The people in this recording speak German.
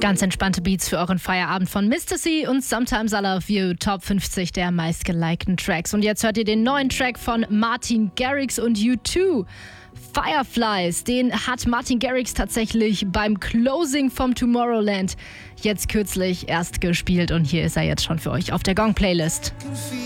Ganz entspannte Beats für euren Feierabend von Mr. C und Sometimes I Love You, Top 50 der meistgelikten Tracks. Und jetzt hört ihr den neuen Track von Martin Garrix und U2. Fireflies, den hat Martin Garrix tatsächlich beim Closing vom Tomorrowland jetzt kürzlich erst gespielt und hier ist er jetzt schon für euch auf der Gong-Playlist.